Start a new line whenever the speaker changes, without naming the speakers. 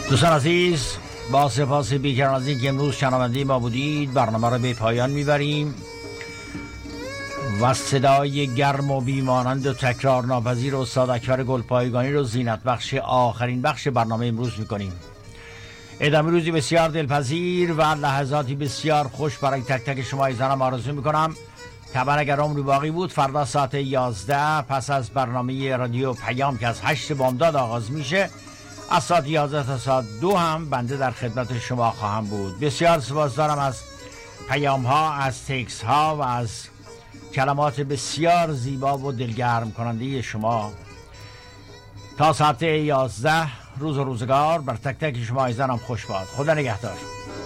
دوستان عزیز، با سپاس بیکران از اینکه امروز شنونده ما بودید، برنامه را به پایان میبریم و صدای گرم و بیمانند و تکرار ناپذیر استاد اکبر گلپایگانی رو زینت بخش آخرین بخش برنامه امروز میکنیم. ادامه روزی بسیار دلپذیر و لحظاتی بسیار خوش برای تک تک شما عزیزانم آرزو میکنم. طبعا اگر عمری باقی بود فردا ساعت 11 پس از برنامه رادیو پیام که از 8 بامداد آغاز میشه، از ساعت 11 تا ساعت 2 هم بنده در خدمت شما خواهم بود. بسیار سپاسگزارم از پیام ها، از تکس ها و از کلمات بسیار زیبا و دلگرم کننده شما. تا ساعت 11 روز و روزگار بر تک تک شما عزیزانم خوش باد. خدا نگهدار.